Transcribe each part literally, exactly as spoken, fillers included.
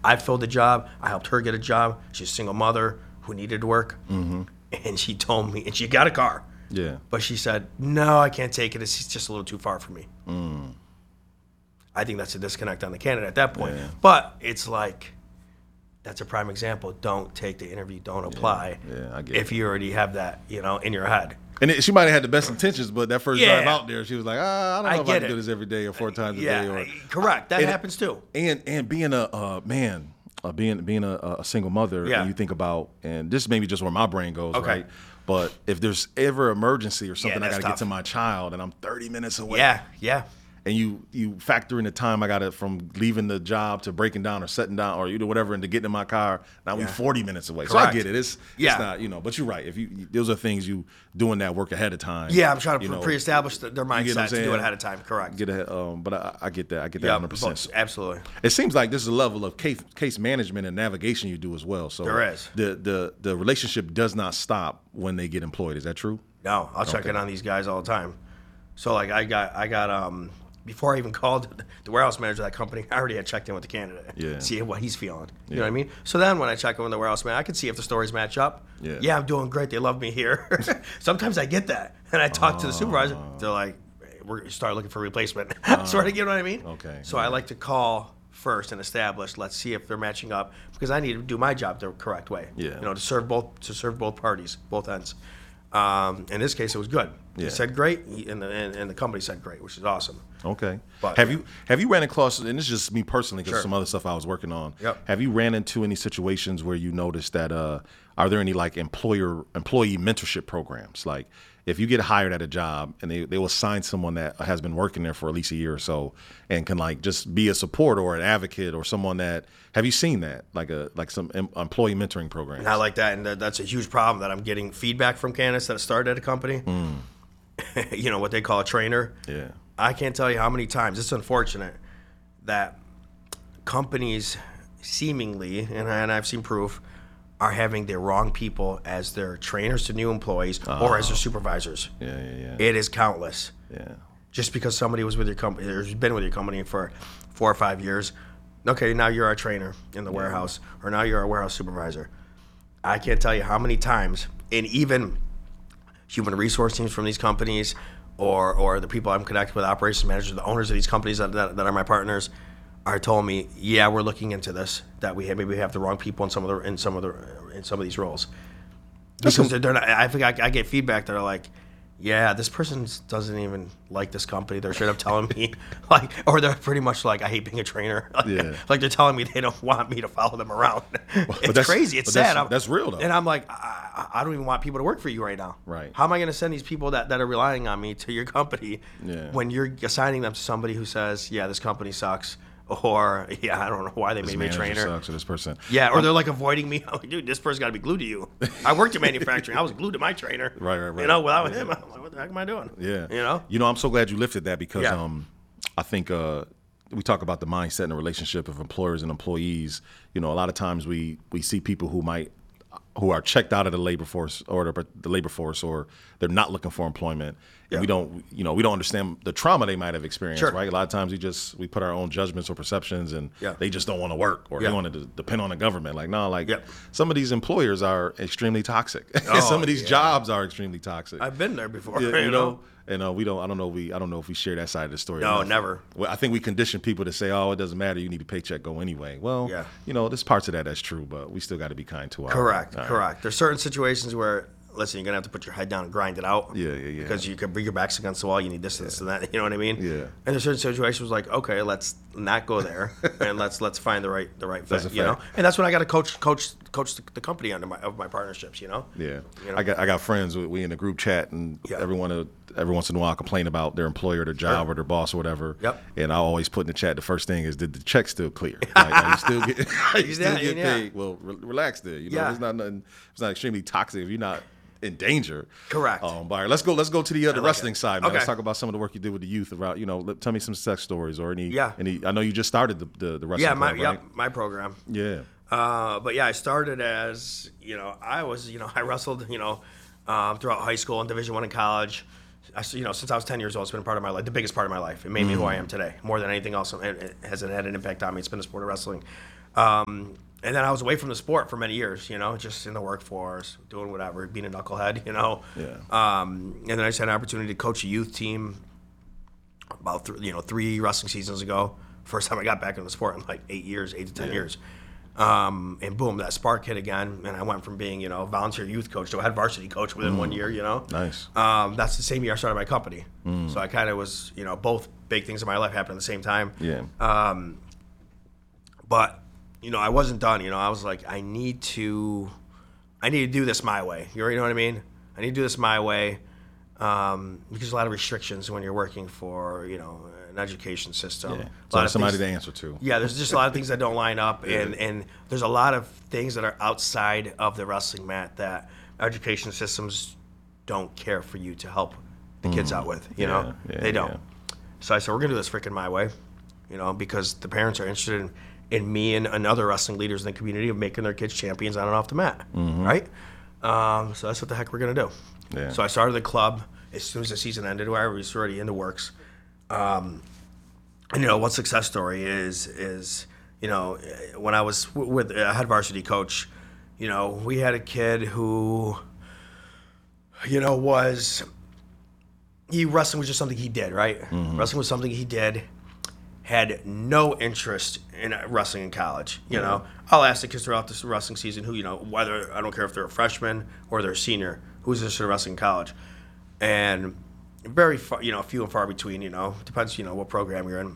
I filled the job. I helped her get a job. She's a single mother who needed to work. Mm-hmm. And she told me, and she got a car. Yeah. But she said, no, I can't take it. It's just a little too far for me. Mm. I think that's a disconnect on the candidate at that point. Yeah. But it's like, that's a prime example. Don't take the interview. Don't apply. Yeah, yeah I get if it. you already have that, you know, in your head. And it, she might have had the best intentions, but that first Yeah. drive out there, she was like, ah, I don't know I if I get can it. do this every day or four times a Yeah, day. Or correct. That and, happens too. And and being a uh, man, uh, being being a, a single mother, Yeah. and you think about, and this is maybe just where my brain goes, Okay. right? But if there's ever emergency or something I that's got to get tough. to my child, and I'm thirty minutes away, Yeah, yeah. and you you factor in the time I got to from leaving the job to breaking down or setting down or you know whatever, and to getting in my car, now we Yeah. forty minutes away. So I Correct. get it. It's Yeah. it's not you know, but you're right. If you those are things you doing that work ahead of time. Yeah, I'm trying to you pre- know, pre-establish the, their you get what I'm mindset to do saying? it ahead of time. Correct. Get ahead, um, but I, I get that. I get that Yeah, one hundred percent. but- absolutely. It seems like this is a level of case, case management and navigation you do as well. So There is. the the the relationship does not stop when they get employed. Is that true? No, I'll check Okay. in on these guys all the time. So like I got I got um before I even called the warehouse manager of that company, I already had checked in with the candidate. Yeah. See what he's feeling. You Yeah. know what I mean? So then when I check in with the warehouse manager, I can see if the stories match up. Yeah. Yeah, I'm doing great. They love me here. Sometimes I get that. And I talk to the supervisor. They're like, hey, we're start looking for a replacement. Sort of, you know what I mean? Okay. So I like to call first and establish, let's see if they're matching up, because I need to do my job the correct way. Yeah. You know, to serve both to serve both parties, both ends. Um, in this case, it was good. Yeah. He said great, he, and, the, and, and the company said great, which is awesome. Okay. But- have you have you ran across, and this is just me personally because Sure. some other stuff I was working on. Yep. Have you ran into any situations where you noticed that uh, are there any like employer employee mentorship programs? Like if you get hired at a job and they, they will assign someone that has been working there for at least a year or so and can like just be a support or an advocate or someone that have you seen that like a like some em- employee mentoring programs? And I like that, and that, that's a huge problem that I'm getting feedback from candidates that started at a company. You know, what they call a trainer. Yeah. I can't tell you how many times, it's unfortunate, that companies seemingly, and, I, and I've seen proof, are having the wrong people as their trainers to new employees or as their supervisors. Yeah, yeah, yeah. It is countless. yeah. Just because somebody was with your company or has been with your company for four or five years, okay, now you're our trainer in the warehouse, or now you're our warehouse supervisor. I can't tell you how many times, and even human resource teams from these companies, or or the people I'm connected with, operations managers, the owners of these companies that, that, that are my partners, are told me, yeah, we're looking into this. That we have, maybe we have the wrong people in some of the in some of the in some of these roles. Because they're, they're not. I think I, I get feedback that are like, yeah, this person doesn't even like this company. They're straight up telling me, like, or they're pretty much like, I hate being a trainer. Like, Yeah. like they're telling me they don't want me to follow them around. It's that's- crazy. It's but that's- sad. I'm- that's real, though. And I'm like, I, I don't even want people to work for you right now. Right. How am I going to send these people that, that are relying on me to your company Yeah. when you're assigning them to somebody who says, yeah, this company sucks, or yeah, I don't know why they This made me a manager trainer. sucks or this person. Yeah, or they're like avoiding me. I'm like, dude, this person got to be glued to you. I worked in manufacturing. I was glued to my trainer. Right, right, right. You know, without him, I'm like, what the heck am I doing? Yeah. You know? You know, I'm so glad you lifted that because Yeah. um, I think uh, we talk about the mindset and the relationship of employers and employees. You know, a lot of times we we see people who might who are checked out of the labor force or the, the labor force, or they're not looking for employment. And Yeah. we don't, you know, we don't understand the trauma they might have experienced, Sure. right? A lot of times we just we put our own judgments or perceptions, and Yeah. they just don't want to work, or Yeah. they want to depend on the government. Like, no, like Yep. some of these employers are extremely toxic. Oh, some of these yeah. jobs are extremely toxic. I've been there before. Yeah, you know? And uh, we don't. I don't know. We. I don't know if we share that side of the story. No, enough. never. Well, I think we condition people to say, "Oh, it doesn't matter. You need a paycheck. Go anyway." Well, Yeah. you know, there's parts of that that's true, but we still got to be kind to our. Correct, our- correct. There's certain situations where, listen, you're going to have to put your head down and grind it out. Yeah, yeah, yeah. Because you could bring your backs against the wall. You need this, this, and that. You know what I mean? Yeah. And there's certain situations like, okay, let's not go there, and let's let's find the right the right fit. That's a You know, fact. and that's when I got to coach coach coach the, the company under my of my partnerships. You know. Yeah, You know? I got I got friends. We we in a group chat, and Yeah. everyone uh, every once in a while complain about their employer, their job, Sure. or their boss, or whatever. Yep. And I always put in the chat the first thing is, did the check still clear? Like, are you still getting, are you still Yeah, getting yeah. paid? Well, re- relax there. You know, Yeah. it's not nothing. It's not extremely toxic if you're not in danger. Correct. Um, but all right, let's go. Let's go to the other like wrestling it. side. Man. Let's Okay. talk about some of the work you did with the youth. About you know, let, tell me some success stories or any. Yeah. Any. I know you just started the the, the wrestling. Yeah, my club, yeah, right? my program. Yeah. Uh, but yeah, I started as, you know, I was, you know, I wrestled, you know, um, throughout high school and Division One in college. I, you know, since I was ten years old, it's been a part of my life, the biggest part of my life. It made me who I am today. More than anything else, it, it has had an impact on me. It's been the sport of wrestling. Um, and then I was away from the sport for many years, you know, just in the workforce, doing whatever, being a knucklehead, you know. Yeah. Um, and then I just had an opportunity to coach a youth team about, th- you know, three wrestling seasons ago. First time I got back into the sport in like eight years, eight to ten Yeah. years. Um, and boom, that spark hit again. And I went from being, you know, a volunteer youth coach to a head varsity coach within Mm. one year, you know. Nice. Um, that's the same year I started my company. Mm. So I kind of was, you know, both big things in my life happened at the same time. Yeah. Um, but, you know, I wasn't done. You know, I was like, I need to, I need to do this my way. You already know what I mean? I need to do this my way um, because there's a lot of restrictions when you're working for, you know, an education system. Yeah. A So lot of somebody things- to answer to. Yeah, there's just a lot of things that don't line up, and, and there's a lot of things that are outside of the wrestling mat that education systems don't care for you to help the kids out with. You know, Yeah, yeah, they don't. yeah. So I said, we're gonna do this freaking my way, you know, because the parents are interested in, in me and, and other wrestling leaders in the community of making their kids champions on and off the mat, right? Um, so that's what the heck we're gonna do. Yeah. So I started the club as soon as the season ended. I was already in the works. Um, and you know, one success story is is you know, when I was w- with a head varsity coach, you know, we had a kid who, you know, was he wrestling was just something he did, right? Wrestling was something he did. Had no interest in wrestling in college. You know, I'll ask the kids throughout this wrestling season who, you know, whether I don't care if they're a freshman or they're a senior, who's interested in wrestling in college, and very far, you know, few and far between. You know, depends, you know, what program you're in.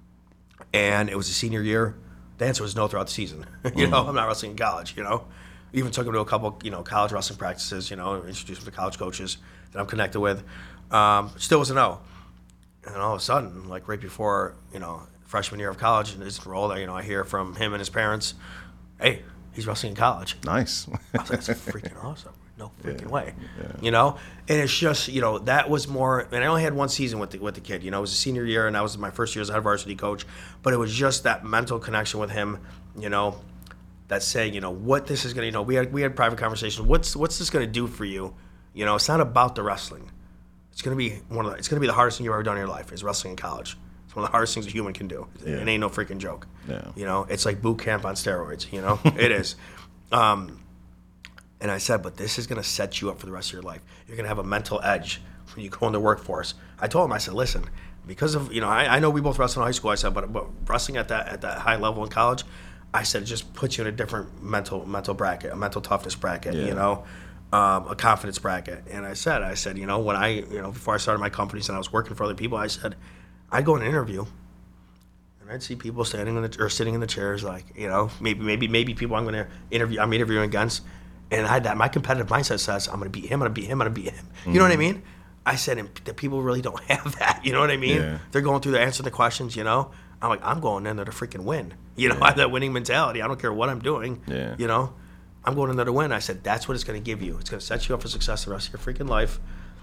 And it was a senior year. The answer was no throughout the season. you know, I'm not wrestling in college. You know, even took him to a couple, you know, college wrestling practices. You know, introduced him to college coaches that I'm connected with. Um, still was a no. And all of a sudden, like right before, you know, freshman year of college and his enrolled, you know, I hear from him and his parents, hey, he's wrestling in college. Nice. I was like, that's freaking awesome. No freaking way. You know? And it's just, you know, that was more, and I only had one season with the, with the kid. You know, it was a senior year, and that was my first year as a head varsity coach. But it was just that mental connection with him, you know, that's saying, you know, what this is going to, you know, we had we had private conversations. What's what's this going to do for you? You know, it's not about the wrestling. It's gonna be one of the, it's gonna be the hardest thing you've ever done in your life is wrestling in college. It's one of the hardest things a human can do. Yeah. It ain't no freaking joke. Yeah. You know, it's like boot camp on steroids. You know, it is. Um, and I said, but this is gonna set you up for the rest of your life. You're gonna have a mental edge when you go in the workforce. I told him, I said, listen, because of you know, I, I know we both wrestled in high school. I said, but but wrestling at that at that high level in college, I said, it just puts you in a different mental mental bracket, a mental toughness bracket. Yeah. You know. Um, a confidence bracket. And I said, I said, you know, when I, you know, before I started my companies and I was working for other people, I said, I'd go in an interview and I'd see people standing in the, or sitting in the chairs, like, you know, maybe, maybe, maybe people I'm going to interview, I'm interviewing against. And I had that, my competitive mindset says, I'm going to beat him, I'm going to beat him, I'm going to beat him. You know what I mean? I said, and the people really don't have that. You know what I mean? Yeah. They're going through, they're answering the questions, you know? I'm like, I'm going in there to freaking win. You know, I have that winning mentality. I don't care what I'm doing. Yeah. You know? I'm going in there to win. I said, that's what it's going to give you. It's going to set you up for success the rest of your freaking life.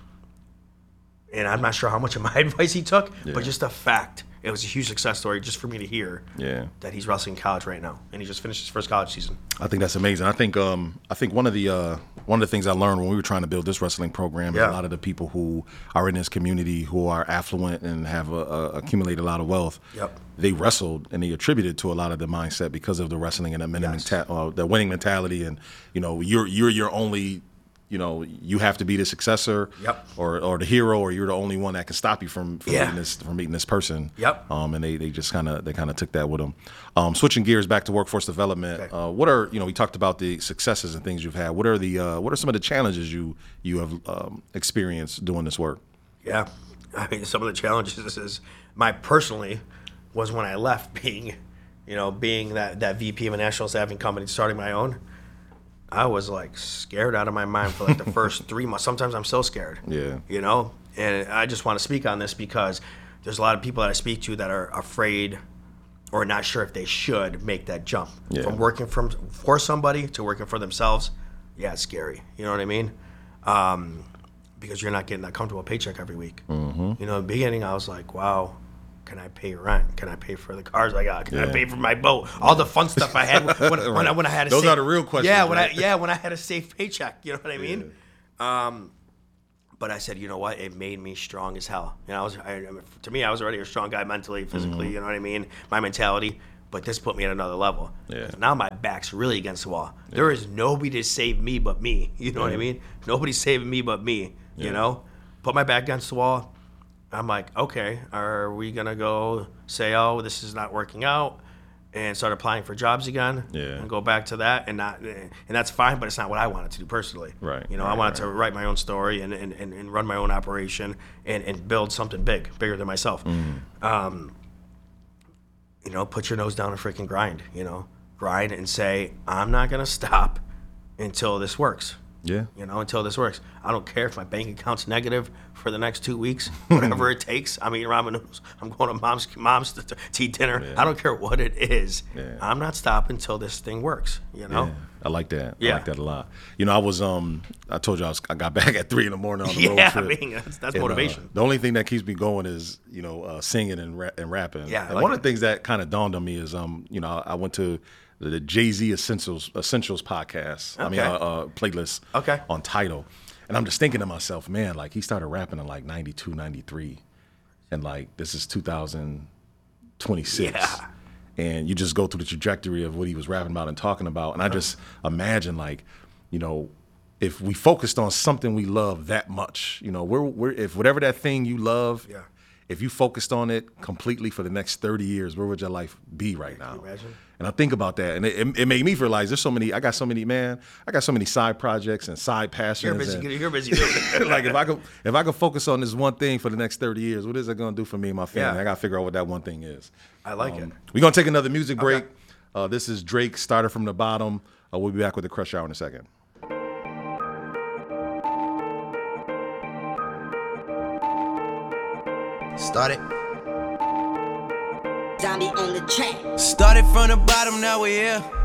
And I'm not sure how much of my advice he took, Yeah. but just the fact, it was a huge success story just for me to hear Yeah. that he's wrestling in college right now. And he just finished his first college season. I think that's amazing. I think um, I think one of the uh, one of the things I learned when we were trying to build this wrestling program is Yeah. a lot of the people who are in this community who are affluent and have a, a, accumulated a lot of wealth. Yep. They wrestled and they attributed to a lot of the mindset because of the wrestling and the winning, Yes. menta- uh, the winning mentality, and you know you're you're your only. You know, you have to be the successor, Yep. or or the hero, or you're the only one that can stop you from, from Yeah. meeting this from meeting this person. Yep. Um, and they, they just kind of they kind of took that with them. Um, switching gears back to workforce development. Okay. Uh, what are you know we talked about the successes and things you've had. What are the uh, what are some of the challenges you you have um, experienced doing this work? Yeah. I mean, some of the challenges is my personally was when I left being, you know, being that, that V P of a national staffing company, starting my own. I was like scared out of my mind for like the first three months. Sometimes I'm so scared. Yeah. You know? And I just want to speak on this because there's a lot of people that I speak to that are afraid or not sure if they should make that jump. Yeah. From working from for somebody to working for themselves. Yeah, it's scary. You know what I mean? Um, because you're not getting that comfortable paycheck every week. Mm-hmm. You know, in the beginning, I was like, wow, can I pay rent? Can I pay for the cars I got? Can I Yeah. pay for my boat? All the fun stuff I had when, when, when, I, when I had a Those safe, are the real questions, Yeah, when right? I yeah when I had a safe paycheck. You know what I mean? Um, but I said, you know what? It made me strong as hell. You know, I was I, to me, I was already a strong guy mentally, physically. Mm-hmm. You know what I mean? My mentality. but this put me at another level. Yeah. Now my back's really against the wall. Yeah. There is nobody to save me but me. You know yeah. what I mean? Nobody's saving me but me. Yeah. You know? Put my back against the wall. I'm like, okay, are we going to go say, oh, this is not working out, and start applying for jobs again yeah. and go back to that? And not, and that's fine, but it's not what I wanted to do personally. Right. You know, right, I wanted right. to write my own story and, and, and, and run my own operation and, and build something big, bigger than myself. Mm. Um, you know, put your nose down and freaking grind, you know, grind and say, I'm not going to stop until this works. Yeah. You know, until this works. I don't care if my bank account's negative for the next two weeks, whatever it takes. I'm eating ramen noodles. I'm going to mom's mom's to, to eat dinner. Yeah. I don't care what it is. Yeah. I'm not stopping until this thing works, you know? Yeah. I like that. Yeah. I like that a lot. You know, I was, um, I told you I, was, I got back at three in the morning on the yeah, road trip. I mean, that's, that's and, motivation. Uh, the only thing that keeps me going is, you know, uh, singing and, ra- and rapping. Yeah, and like one it. of the things that kind of dawned on me is, um, you know, I went to the Jay-Z Essentials Essentials podcast. Okay. I mean, uh, uh, playlist okay. on Tidal. And I'm just thinking to myself, man, like he started rapping in like ninety-two, ninety-three. And like this is two thousand twenty-six. Yeah. And you just go through the trajectory of what he was rapping about and talking about. And I just imagine like, you know, if we focused on something we love that much, you know, we're, we're if whatever that thing you love, yeah. if you focused on it completely for the next thirty years, where would your life be right now? Can you imagine? And I think about that, and it, it, it made me realize there's so many. I got so many, man. I got so many side projects and side passions. You're busy. And, You're busy doing it. like if I could, if I could focus on this one thing for the next thirty years, what is it going to do for me and my family? Yeah. I got to figure out what that one thing is. I like um, it. We're gonna take another music break. Okay. Uh, this is Drake, Started from the Bottom. Uh, we'll be back with the Crush Hour in a second. Started. Zombie on the track. Started from the bottom, now we're here.